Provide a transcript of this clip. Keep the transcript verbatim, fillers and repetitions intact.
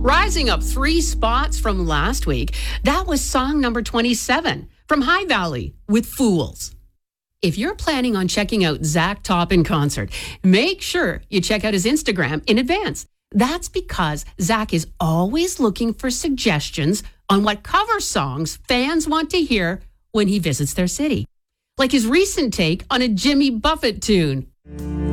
Rising up three spots from last week, that was song number twenty-seven from High Valley with Fools. If you're planning on checking out Zach Top in concert, make sure you check out his Instagram in advance. That's because Zach is always looking for suggestions on what cover songs fans want to hear when he visits their city. Like his recent take on a Jimmy Buffett tune.